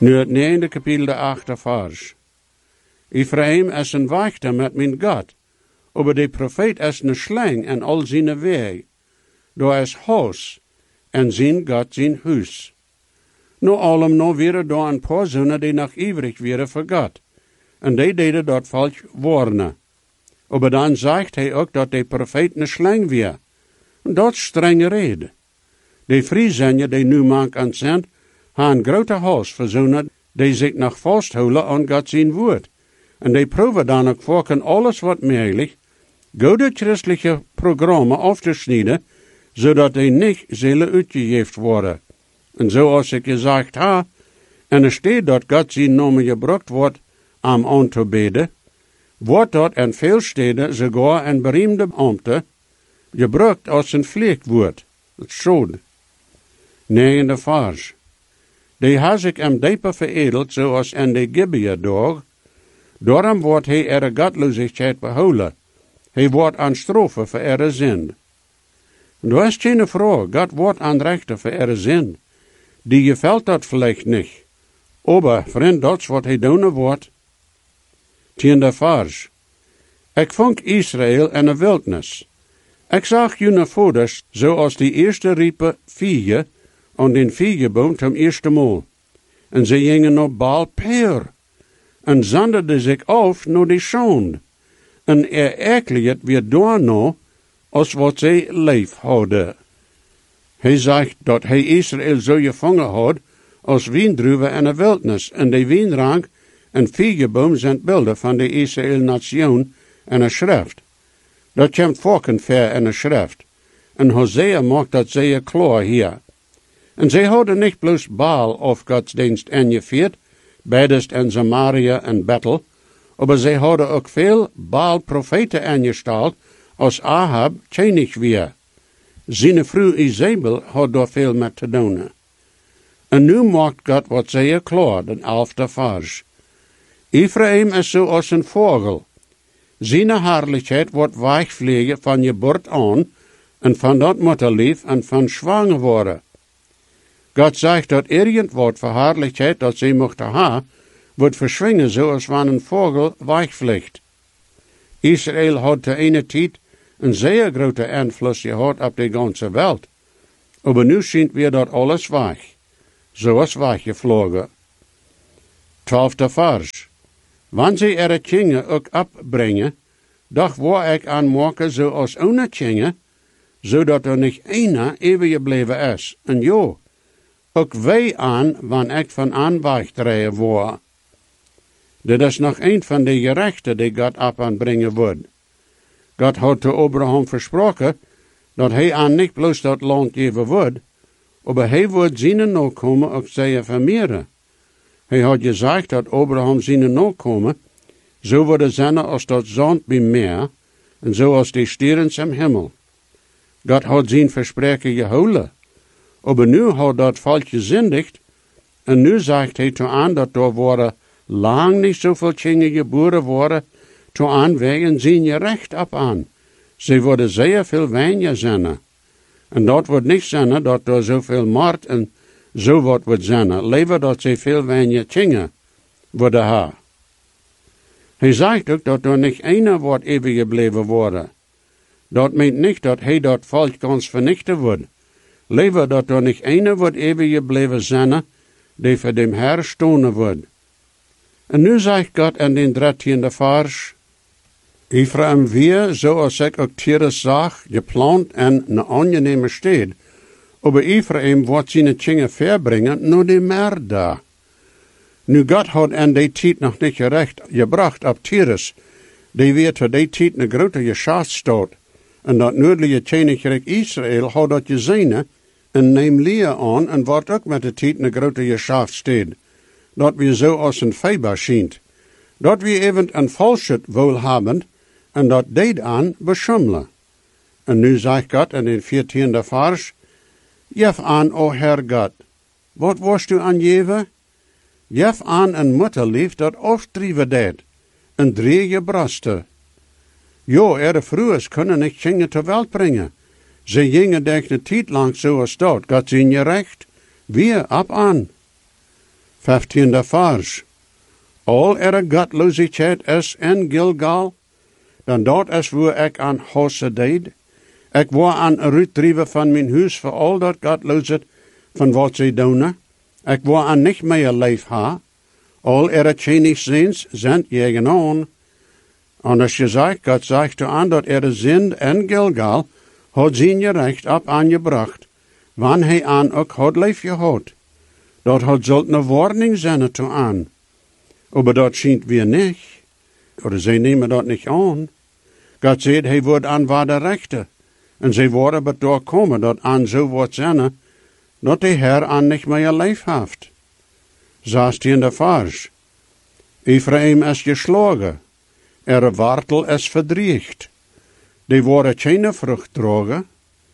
Nu het 9e kapitel de 8e vers. Ephraim is een wachter met mijn God, aber de profeet is een slang en al zijn weg. Daar is huis, en zijn God zijn huis. Nu allem nog weer door een paar zonen die nog ivrig weer voor God. En die deden dat falsch warnen. Aber dan zegt hij ook dat de profeet een slang weer. En dat is strenge reden. De Friesenje die nu mank aan zijn, hebben een grote huis voor zonen die zich nog vasthouden aan God zijn woord. En die proeven dan ook voor alles wat mogelijk, goede christelijke programma af te snijden, zodat die niet zullen uitgegeven worden. En zoals ik gezegd heb, en er staat dat God zijn naam gebruikt wordt om aan te bidden, wordt dat in veel steden sogar een beroemde ambte gebruikt als een vleegwoord. Dat is zo. 9e vers. Die had zich hem dieper veredeld, zoals in de Gibeah-dag. Daarom wordt hij er godloosheid behouden. Hij wordt aan straffen voor er zin. Dat is geen vraag. God wordt aan rechten voor er zin. Die gefällt dat vielleicht niet. Aber, vriend, dat is wat hij doen wordt. 10e vers. Ik vond Israël in een wildnis. Ik zag jullie voeders, zoals die eerste riepen vieren, aan den viergeboom zum eerste maal. En ze gingen naar Baal Peor. En zanderden zich af naar die schand. En ekeliget weer daarna, als wat zij leef hadden. Hij zegt dat hij Israël zo gevangen had, als wiendruwen in een wildnis. En die wienrank en viergeboom zijn beelden van de Israël-nation en een schrift. Dat komt volkend ver in een schrift. En Hosea maakt dat zeer klaar hier. En zij hadden niet bloos Baal of godsdienst ingevierd, bedest in Samaria en Bethel, maar zij hadden ook veel Baal-profeten ingesteld, als Ahab tjenig weer. Zijn vrouw Izebel had daar veel met te doen. En nu maakt God wat zeer klaar, de 11e vers. Ephraim is zoals een vogel. Zijn herrlijkheid wordt wegvliegen van je bord aan, en van dat mutterlief en van zwanger worden. God zegt dat irgend voor herrlijkheid dat zij mochten hebben, wordt verschwingen zoals van een vogel wegvliegt. Israël had te ene tijd een zeer grote invloed gehad op de ganze wereld. Maar nu schijnt weer dat alles weg. Zoals weggevlogen. 12e vers. Wanneer zij er het kingen ook opbrengen, doch waar ik aan maken zoals ohne kingen, zodat er niet ene eeuwig gebleven is. En jo, ook wij aan, wanneer ik van aanwegdrijven word. Dit is nog een van de gerechten die God op aanbrengen wordt. God had te Abraham versproken dat hij aan niet bloos dat land geven wordt, maar hij wordt zijn nakomen ook zeer vermeerderen. Hij had gezegd dat Abraham zijn nakomen zo worden zijn als dat zand bij meer en zoals die sterren im hemel. God had zijn verspreken gehouden. Maar nu had dat falsch gezindigd en nu zegt hij toe aan dat er worden lang niet zoveel kinderen geboren worden, toe aan wegen zien je recht op aan. Ze worden zeer veel weinig zijn. En dat wordt niet zijn dat er zoveel moord en zo wat wordt zijn. Liever dat ze veel weinig kinderen worden hebben. Hij zegt ook dat er niet ene wordt eeuwig gebleven worden. Dat meent niet dat hij dat falsch kans vernichten wordt. Liever dat er niet ene wordt eeuwig gebleven zijn, die voor dem Herr stonen wordt. En nu zegt God in den 13e vers, Ephraim weer, zoals ik ook Tyrus zag, geplant en een aangename stad. Aber Ephraim wordt zijn dingen verbrengen naar de meer daar. Nu God had in die tijd nog niet gerecht gebracht op Tyrus, die weer tot die tijd een grote geschäftsstad. En dat noordelijke koninkrijk Israël had dat gezien en neemt leer aan en wordt ook met de tijd een grote geschäftsstad. Dat we zo als een Faber schijnt. Dat we even een valschheid wohlhabend en dat deed aan beschummelen. En nu zegt God in de 14e vers, Jef aan, o Herr God, wat was u aan jeven? Jef aan een mutterlief dat afdrieven deed, en dreige brasten. Jo, vroegers kunnen niet kinderen ter welt brengen. Ze gingen denk een tijd lang zoals dat, God zien je recht, weer op aan. 15e vers. Al gottloosheid is in Gilgal, dan dat is waar ik aan Hosse deed. Ik wou aan uitdrijven van mijn huis voor al dat gottloosheid van wat ze doen. Ik wou aan niet meer leef ha. Al tjenig zins zijn jegen aan. En als je zegt, God zegt aan dat zind in Gilgal, had zijn je recht op aangebracht, wanneer hij aan ook had leef gehad. Dat had zult een warning zijn toe aan. Aber dat schijnt weer niet. Oder zij nemen dat niet aan. God zegt, hij wordt aan waarde rechten. En zij worden maar doorkomen dat aan zo wordt zijn, dat de Heer aan niet meer leef heeft. 16e vers. Ephraim is geslagen. Wortel is verdriegt. Die worden geen vrucht dragen.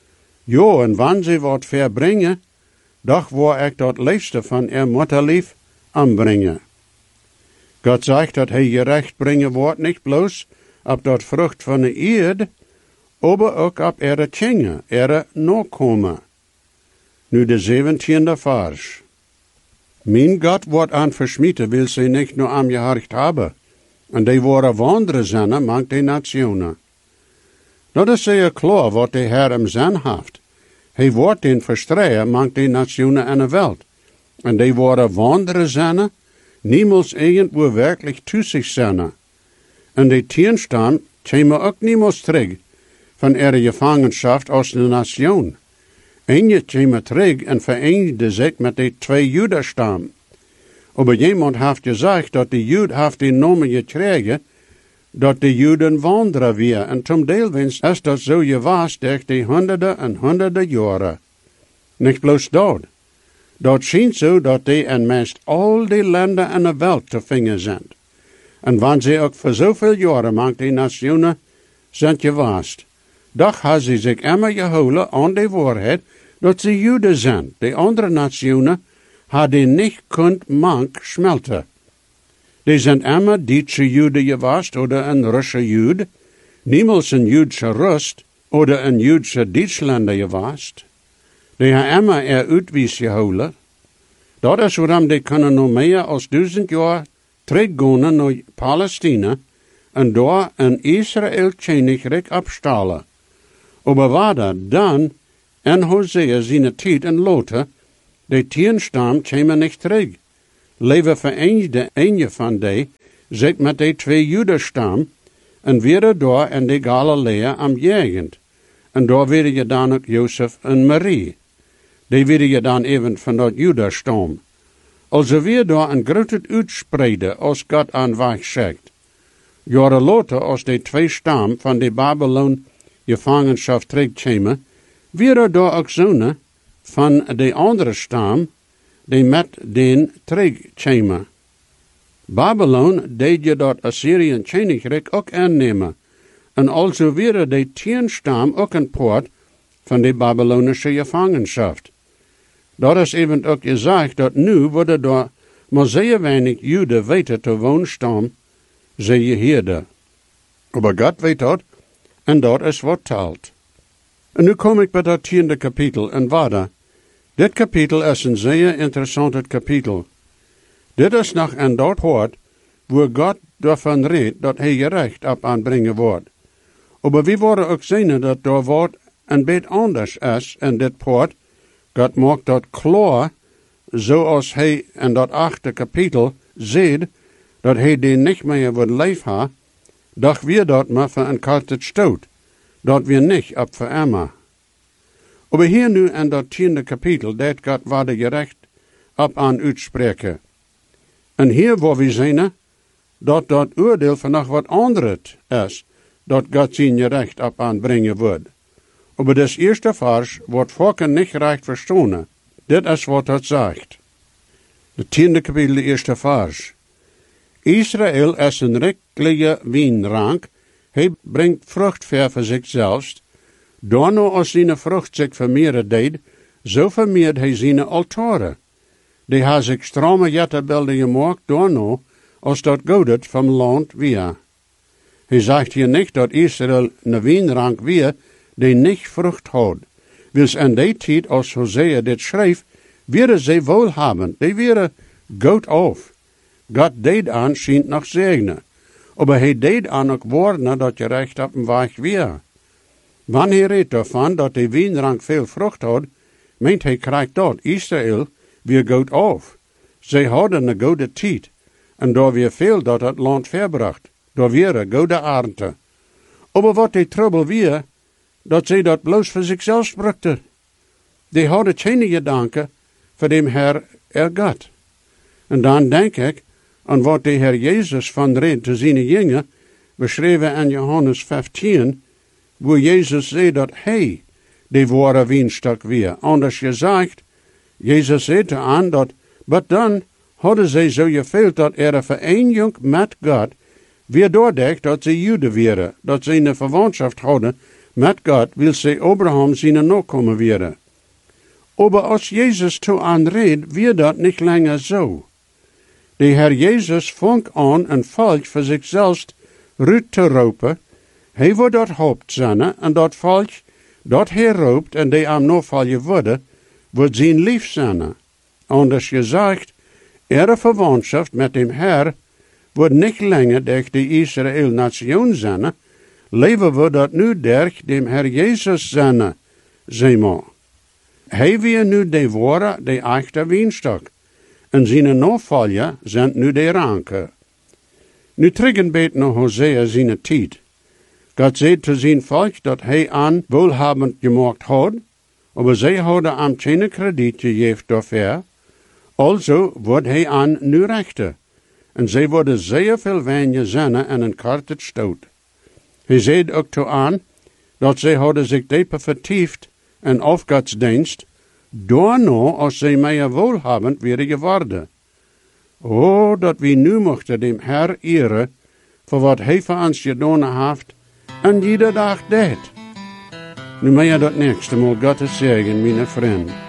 Jo, en wanneer ze wat verbrengen, doch wil ik dat liefste van mutterlief aanbrengen. God zegt dat hij je recht brengen wordt, niet bloos op dat vrucht van de eerd, aber ook op kinderen, nakomen. Nu de 17e vers. Mijn God wordt aan versmieten, wil ze niet nur aan je hart hebben. En die worden wanderen zijn, mank de nationen. Dat is zeer klaar wat de Heer hem zijn heeft. Hij wordt den verstreien, mank de nationen en de wereld. En die worden wanderen zijn, niemals irgendwo werkelijk zu zich zijn. En die tienstam komen ook niemals terug van gevangenschap aus de nation. En je komen terug en verenigde zich met de 2 Judenstam. Aber jemand heeft gezegd dat de Jood heeft die namen gekregen, dat de Joden wanderen weer. En zum deelwens is dat zo geweest durch die honderden en honderden jaren. Niet bloos dat. Dat schijnt zo dat die in meest al die landen in de wereld te vinden zijn. En wanneer ze ook voor zoveel jaren mank die nationen zijn geweest. Doch hebben ze zich immer gehouden aan de waarheid dat ze Joden zijn. De andere nationen hadden niet kunt mank smelten. Die zijn immer Duitse Joden geweest oder een Russische Jood, niemals een Joodse Rust oder een Joodse Duitslander geweest. Die hebben immer uitwies gehouden. Dat is waarom die kunnen nog meer als 1000 jaar teruggaan naar Palestina en daar een Israël koninkrijk opstellen. Aber waar dan, en Hosea zijn tijd en Lotte, de tienstam komen niet terug. Leven verenigde een van die zich met de 2 Judenstam en weer daar in de Galilea am Jegend. En daar weer je dan ook Jozef en Marie. Die weer je dan even van dat Judenstam. Also weer daar een grote uitspreiden als God aan weg zegt. Jaren later als de 2 stam van de Babylon gevangenschap terugkomen, weer daar ook zonen van de andere stam die met den terugkomen. Babylon deed je dat Assyriën koninkrijk ook aannemen. En also weer de 10 stam ook een poort van de Babylonische gevangenschap. Dat is even ook gezegd dat nu worden door maar zeer weinig Joden weten te woonstam, zeer Heerde. Maar God weet dat, en dat is wat telt. En nu kom ik bij dat 10e kapitel, en waarde. Dit kapitel is een zeer interessant kapitel. Dit is nog een dat hoort, waar God daarvan redt dat hij je recht op aanbrengen wordt. Maar we worden ook zien dat daar wordt een beetje anders is in dit poort. God maakt dat klaar, zoals hij in dat 8e kapitel ziet, dat hij die niet meer wordt leef ha, doch wir dat maar voor een korte stoot, dat wir niet op veremmen. Maar hier nu in dat 10e kapitel, dat God waarde gerecht op aan uitspreken. En hier waar we zien, dat dat oordeel van nog wat anderes is, dat God zijn gerecht op aanbrengen wordt. Maar das eerste vers wordt volken niet recht verstaan. Dit is wat dat zegt. De 10e kapitel, de eerste vers. Israël is een rijkelijke wijnrank. Hij brengt vrucht voor zichzelf. Daarna als zijn vrucht zich vermeerderd deed, zo vermeerdert hij zijn altaren. Die heeft zich strome jetterbeelden gemaakt, daarna als dat godet van land weer. Hij zegt hier niet dat Israël een wijnrank weer, die niet vrucht houdt. Wils in die tijd, als Hosea dit schreef, werden zij wohlhabend. Die waren Goed auf. Gott deed aan schijnt nog zegnen. Aber hij deed aan ook woorden dat je recht op een weg weer. Wanneer hij redt ervan dat de wijnrank veel vrucht had, meent hij krijgt dat Israël weer goed af. Zij hadden een goede tijd, en door weer veel dat het land verbracht, door weer een goede aarde. Aber wat de trouble weer, dat zij dat bloos voor zichzelf sprukten. Die hadden geen gedanken voor dem Herr God. En dan denk ik aan wat de Heer Jezus van reed te zijn jongen, beschreven in Johannes 15, wo Jezus zei dat hij de ware wijnstok weer. Anders gezegd, Jezus zei aan dat, maar dan hadden zij zo gefehlt dat er vereniging met God weer doordekt dat ze Joden waren, dat ze een verwantschap hadden met God, wil ze Abraham zijn nakomen waren. Aber als Jezus toe aanreed, weer dat niet langer zo. De Heer Jezus vond aan een volk voor zichzelf uit te roepen. Hij wordt dat hoopt zijn, en dat volk dat hij roept en die aan novalje worden, wordt zijn lief zijn. Anders gezegd, verwantschap met dem Herr wordt niet langer durch de Israël-nation zijn, leven we dat nu durch dem Herr Jezus zijn, zeg maar. Hij weer nu de ware, de echte wijnstok, en zijn navolger zijn nu de ranken. Nu terug beet naar Hosea zijn tijd. God zei te zijn volk dat hij aan wohlhabend gemaakt had, aber zij hadden aan geen krediet gegeven daarvoor. Also wordt hij aan nu rechter, en zij worden zeer veel wijnje zennen en een kart het stoot. Hij zei ook toe aan, dat zij hadden zich dieper vertiefd en afgodsdienst, daarna als zij meer wohlhabend werden geworden. Oh, dat we nu mochten dem Herr eren, voor wat hij voor ons gedaan heeft, en ieder dag deed. Nu mij dat nächste Mal Gottes zegen, mijn vriend.